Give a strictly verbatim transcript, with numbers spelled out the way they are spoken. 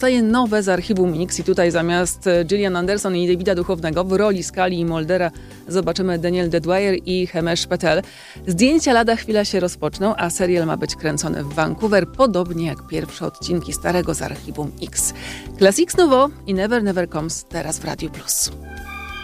Staje nowe z archiwum X i tutaj zamiast Gillian Anderson i Davida Duchovnego w roli Scully i Muldera zobaczymy Danielle Deadwyler i Himesh Patel. Zdjęcia lada chwila się rozpoczną, a serial ma być kręcony w Vancouver, podobnie jak pierwsze odcinki starego z archiwum X. Classics Nouveau i Never Never Comes teraz w Radiu Plus.